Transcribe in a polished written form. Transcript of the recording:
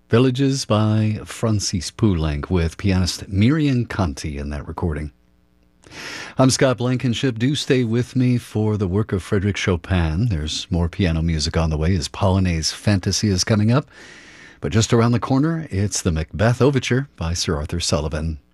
Villages by Francis Poulenc with pianist Miriam Conti in that recording. I'm Scott Blankenship. Do stay with me for the work of Frédéric Chopin. There's more piano music on the way as Polonaise Fantasy is coming up. But just around the corner, it's the Macbeth Overture by Sir Arthur Sullivan.